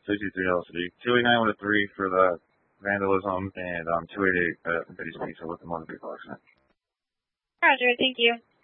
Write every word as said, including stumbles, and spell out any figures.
sixty-three L C D. two eighty-nine with a three for the vandalism, and um, two eighty-eight at Betty's Pizza with the motor vehicle accident. Roger, thank you.